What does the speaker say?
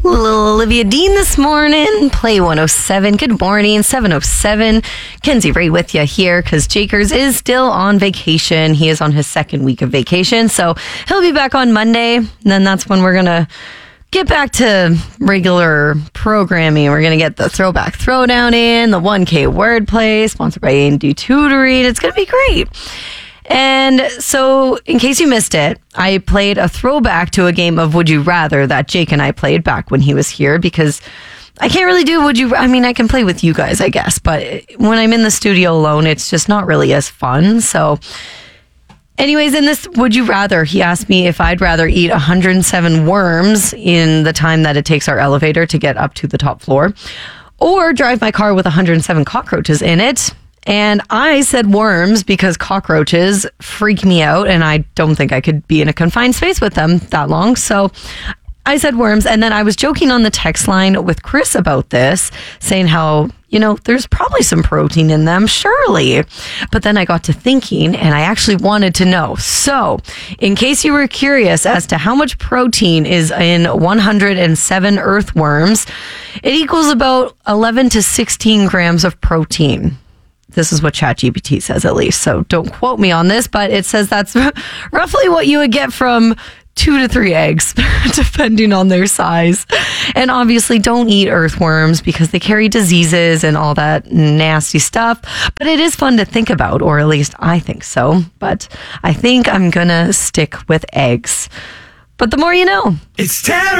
Little Olivia Dean this morning. Play 107. Good morning, 7:07. Kenzie Ray with you here because Jakers is still on vacation. He is on his second week of vacation, so he'll be back on Monday. And then that's when we're going to get back to regular programming. We're going to get the Throwback Throwdown in, the 1K Wordplay, sponsored by A&D Tutoring. It's going to be great. And so, in case you missed it, I played a throwback to a game of Would You Rather that Jake and I played back when he was here, because I can't really do I can play with you guys, I guess, but when I'm in the studio alone, it's just not really as fun. So anyways, in this Would You Rather, he asked me if I'd rather eat 107 worms in the time that it takes our elevator to get up to the top floor, or drive my car with 107 cockroaches in it. And I said worms because cockroaches freak me out and I don't think I could be in a confined space with them that long. So I said worms. And then I was joking on the text line with Chris about this, saying how, there's probably some protein in them, surely. But then I got to thinking and I actually wanted to know. So in case you were curious as to how much protein is in 107 earthworms, it equals about 11 to 16 grams of protein. This is what ChatGPT says, at least. So don't quote me on this, but it says that's roughly what you would get from 2 to 3 eggs, depending on their size. And obviously don't eat earthworms because they carry diseases and all that nasty stuff. But it is fun to think about, or at least I think so. But I think I'm going to stick with eggs. But the more you know. It's Terry!